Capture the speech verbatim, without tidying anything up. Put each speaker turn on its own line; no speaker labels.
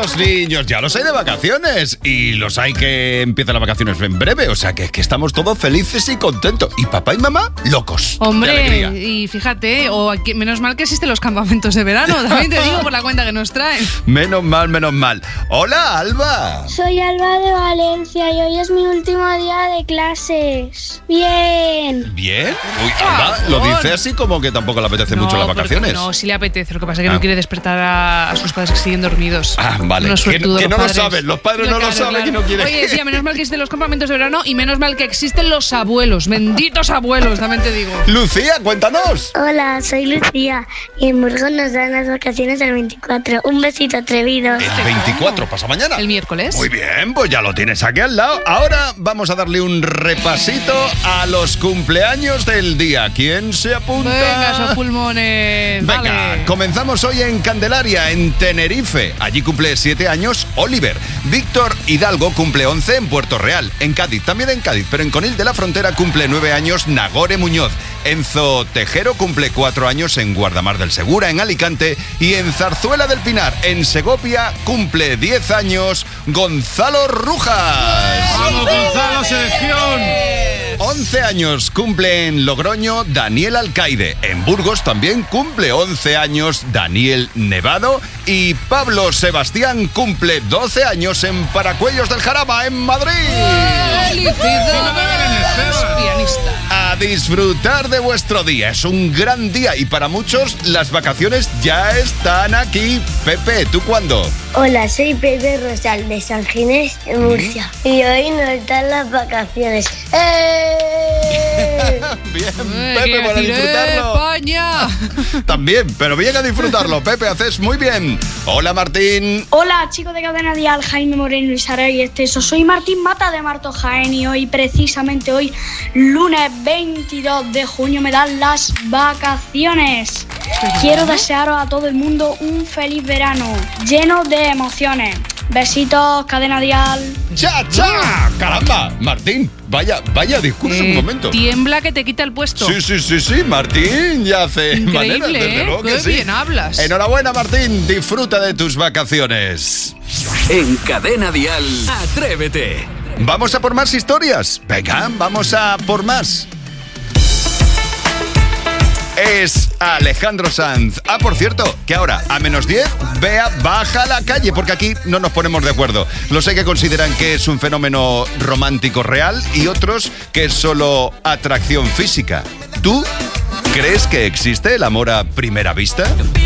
los niños, ya los hay de vacaciones. Y los hay que empiezan las vacaciones en breve. O sea que, que estamos todos felices y contentos. Y papá y mamá, locos.
Hombre, y fíjate, o aquí, menos mal que existen los campamentos de verano. También te digo por la cuenta que nos traen.
Menos mal, menos mal. Hola, Alba.
Soy Alba de Valencia y hoy es mi último día de clases. Bien.
¿Bien? Uy, Alba lo dice así como que tampoco le apetece
no,
mucho las vacaciones.
No, sí le apetece. Lo que pasa es que
ah.
no quiere despertar a, a sus padres que siguen dormidos.
Ah, vale.
No
que, que no lo
padres.
saben. Los padres no, no claro, lo saben claro. y no quieren.
Oye, tía, menos mal que existen los campamentos de verano y menos mal que existen los abuelos. Benditos abuelos, también te digo.
Lucía, cuéntanos.
Hola, soy Lucía y en Burgos nos dan las vacaciones del veinticuatro. Un besito atrevido.
¿El veinticuatro pasa mañana?
El miércoles.
Muy bien, pues ya lo tienes aquí al lado. Ahora vamos a darle un repasito a los cumpleaños del día. ¿Quién se apunta?
Venga, esos pulmones.
Venga,
vale.
Comenzamos hoy en Candelaria, en Tenerife. Allí cumple siete años Oliver. Víctor Hidalgo cumple once en Puerto Real. En Cádiz, también en Cádiz, pero en Conil de la Frontera cumple nueve años Nagore Muñoz. Enzo Tejero cumple cuatro años en Guardamar del Segura, en Alicante. Y en Zarzuela del Pinar, en Segovia, cumple diez años Gonzalo Rujas.
¡Vamos, Gonzalo, selección!
once años cumple en Logroño Daniel Alcaide. En Burgos también cumple once años Daniel Nevado. Y Pablo Sebastián cumple doce años en Paracuellos del Jarama, en Madrid.
¡Felicidades, pianista!
A disfrutar de vuestro día. Es un gran día y para muchos las vacaciones ya están aquí. Pepe, ¿tú cuándo?
Hola, soy Pepe Rosal de San Ginés, en Murcia. ¿Mm? Y hoy nos dan las vacaciones. ¡Eh!
Bien,
eh,
Pepe, para disfrutarlo.
España.
También, pero bien a disfrutarlo. Pepe, haces muy bien. Hola, Martín.
Hola, chicos de Cadena Dial, Jaime Moreno y Sara y Esteso. Soy Martín Mata de Marto Jaén y hoy, precisamente hoy, lunes veintidós de junio, me dan las vacaciones. Quiero desearos a todo el mundo un feliz verano, lleno de emociones. Besitos, Cadena Dial.
¡Cha, cha! ¡Caramba! Martín, vaya, vaya discurso
eh,
un momento.
Tiembla que te quita el puesto.
Sí, sí, sí, sí, Martín ya hace
increíble,
maneras, desde
¿eh?
luego que
Qué
sí.
bien hablas.
Enhorabuena, Martín, disfruta de tus vacaciones.
En Cadena Dial, Atrévete.
¿Vamos a por más historias? Venga, vamos a por más. Es Alejandro Sanz. Ah, por cierto, que ahora a menos diez, Bea baja a la calle, porque aquí no nos ponemos de acuerdo. Los hay que consideran que es un fenómeno romántico real y otros que es solo atracción física. ¿Tú crees que existe el amor a primera vista?